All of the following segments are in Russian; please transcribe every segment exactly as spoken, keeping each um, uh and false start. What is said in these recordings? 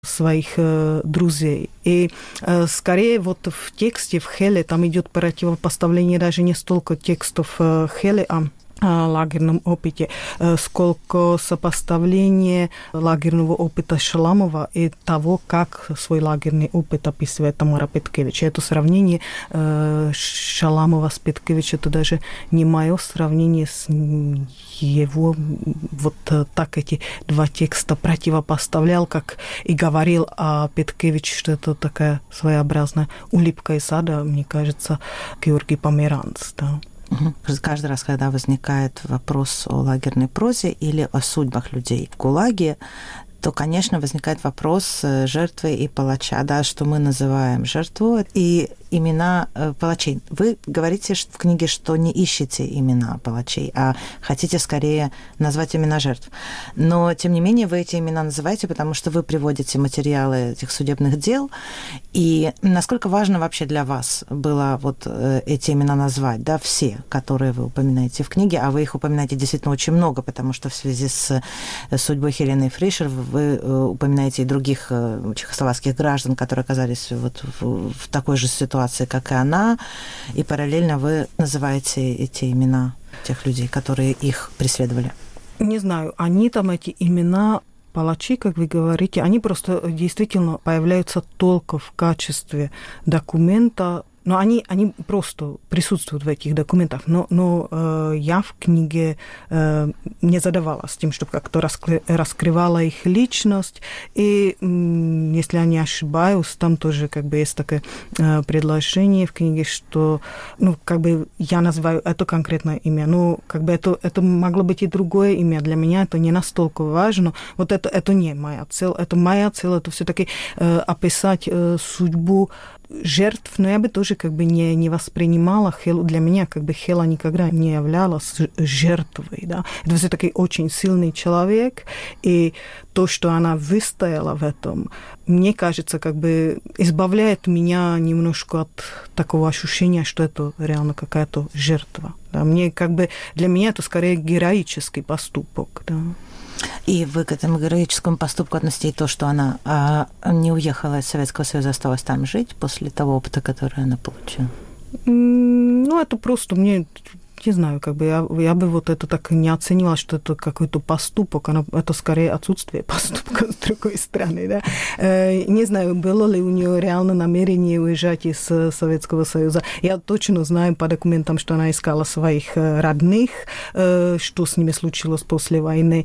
своих э, друзей. И э, скорее вот в тексте, в Хеле, там идет противопоставление даже не столько текстов э, Хеле, а лагерном опыте, сколько сопоставление лагерного опыта Шаламова и того, как свой лагерный опыт описывает Тамара Петкевич. Это сравнение Шаламова с Петкевичем, это даже не мое сравнение с его, вот так эти два текста противопоставлял, как и говорил о Петкевиче, что это такая своеобразная улыбка из сада, мне кажется, Георгий Померанц, да. Каждый раз, когда возникает вопрос о лагерной прозе или о судьбах людей в ГУЛАГе, то, конечно, возникает вопрос жертвы и палача, да, что мы называем жертвой, и имена палачей. Вы говорите в книге, что не ищете имена палачей, а хотите скорее назвать имена жертв. Но, тем не менее, вы эти имена называете, потому что вы приводите материалы этих судебных дел. И насколько важно вообще для вас было вот эти имена назвать, да, все, которые вы упоминаете в книге, а вы их упоминаете действительно очень много, потому что в связи с судьбой Хелены Фришер вы упоминаете и других чехословацких граждан, которые оказались вот в, в такой же ситуации, как и она, и параллельно вы называете эти имена тех людей, которые их преследовали. Не знаю, они там, эти имена палачи, как вы говорите, они просто действительно появляются только в качестве документа, но они, они просто присутствуют в этих документах. Но, но э, я в книге э, не задавалась тем, чтобы как-то раскры, раскрывала их личность. И, э, если я не ошибаюсь, там тоже как бы есть такое э, предложение в книге, что ну, как бы я называю это конкретное имя. Ну, как бы это, это могло быть и другое имя. Для меня это не настолько важно. Вот это, это не моя цель. Это моя цель, это все-таки э, описать э, судьбу жертв, но я бы тоже как бы не, не воспринимала Хелу. Для меня как бы Хела никогда не являлась жертвой. Да? Это все-таки очень сильный человек, и то, что она выстояла в этом, мне кажется, как бы избавляет меня немножко от такого ощущения, что это реально какая-то жертва. Да? Мне как бы для меня это скорее героический поступок. Да? И вы к этому героическому поступку относите и то, что она а, не уехала из Советского Союза, осталась там жить после того опыта, который она получила? Ну, это просто мне... Не знаю, как бы я, я бы вот это так не оценила, что это какой-то поступок, оно, это скорее отсутствие поступка с другой стороны, да. Э, не знаю, было ли у нее реально намерение уезжать из Советского Союза. Я точно знаю по документам, что она искала своих родных, э, что с ними случилось после войны,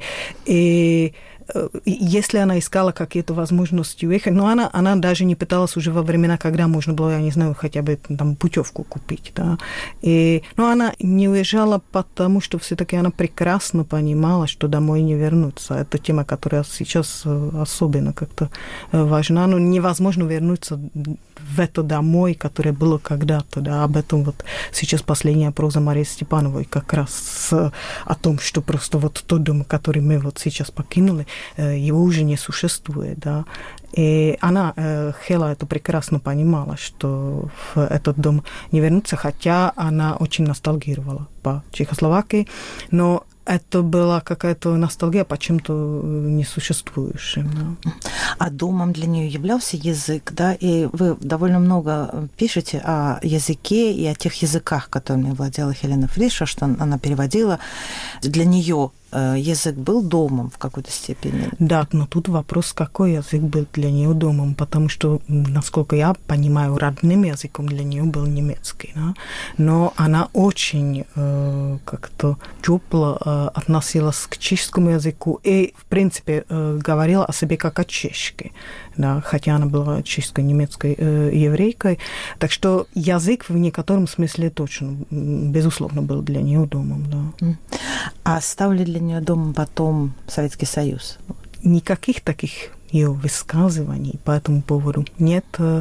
и если она искала какие-то возможности уехать, но она, она даже не пыталась уже во времена, когда можно было, я не знаю, хотя бы там путевку купить, да. И, но она не уезжала, потому что все-таки она прекрасно понимала, что домой не вернуться. Это тема, которая сейчас особенно как-то важна. Но невозможно вернуться в это домой, которое было когда-то, да. Об этом вот сейчас последняя проза Марии Степановой как раз о том, что просто вот тот дом, который мы вот сейчас покинули, его уже не существует, да. И она, Хела, это прекрасно понимала, что в этот дом не вернуться, хотя она очень ностальгировала по Чехословакии, но это была какая-то ностальгия по чем-то несуществующим. Да. А домом для нее являлся язык, да? И вы довольно много пишете о языке и о тех языках, которыми владела Хелена Фришер, что она переводила. Для нее язык был домом в какой-то степени. Да, но тут вопрос, какой язык был для нее домом, потому что, насколько я понимаю, родным языком для нее был немецкий, да? Но она очень э, как-то тепло э, относилась к чешскому языку и, в принципе, э, говорила о себе как о чешке, да? Хотя она была чешско-немецкой э, еврейкой. Так что язык в некотором смысле точно, безусловно, был для нее домом. Да. А стали для нее домом потом Советский Союз? Никаких таких ее высказываний по этому поводу нет.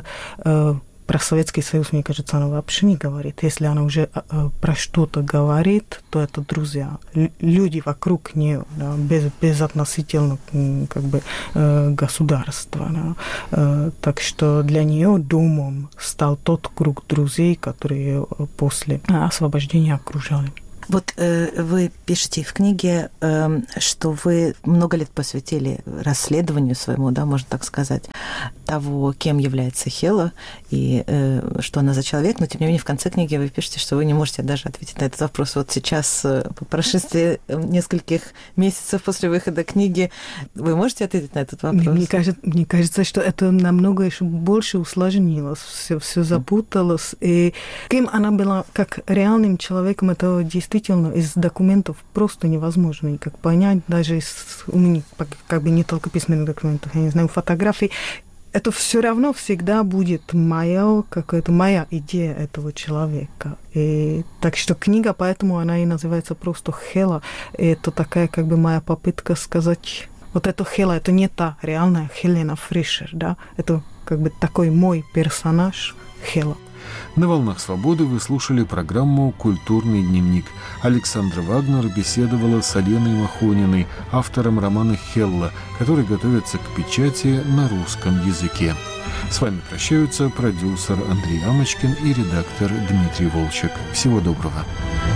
Про Советский Союз, мне кажется, она вообще не говорит. Если она уже про что-то говорит, то это друзья, люди вокруг нее, да, без, безотносительно как бы государства. Да. Так что для нее домом стал тот круг друзей, которые после освобождения окружали. Вот э, вы пишете в книге, э, что вы много лет посвятили расследованию своему, да, можно так сказать, того, кем является Хела и э, что она за человек, но тем не менее в конце книги вы пишете, что вы не можете даже ответить на этот вопрос. Вот сейчас, по прошествии нескольких месяцев после выхода книги, вы можете ответить на этот вопрос? Мне кажется, мне кажется, что это намного еще больше усложнилось, все, все запуталось. И кем она была как реальным человеком, это действительно из документов просто невозможно никак понять, даже из, у меня как бы не только письменных документов, я не знаю, фотографий. Это все равно всегда будет моя какая-то моя идея этого человека. И, так что книга, поэтому она и называется просто Хела. И это такая как бы моя попытка сказать, вот это Хела, это не та реальная Хелена Фришер, да, это как бы такой мой персонаж Хела. На «Волнах свободы» вы слушали программу «Культурный дневник». Александра Вагнер беседовала с Аленой Махониной, автором романа «Хелла», который готовится к печати на русском языке. С вами прощаются продюсер Андрей Амочкин и редактор Дмитрий Волчек. Всего доброго.